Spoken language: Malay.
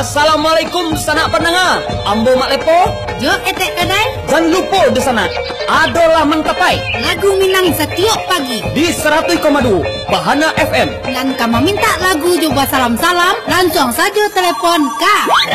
Assalamualaikum sanak pendengar. Ambo mak lepo. Jo etek kadai. Jangan lupa di sana. Adolah mengkapai. Lagu Minang setiap pagi. Di 100,2 Bahana FM. Dan kamu minta lagu coba salam-salam, langsung saja telepon Kak.